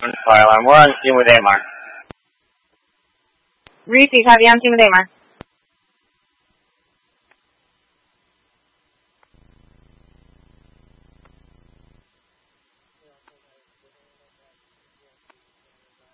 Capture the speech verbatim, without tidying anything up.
Fire alarm one, Jim with A M R. Reese, copy on Jim with A M R.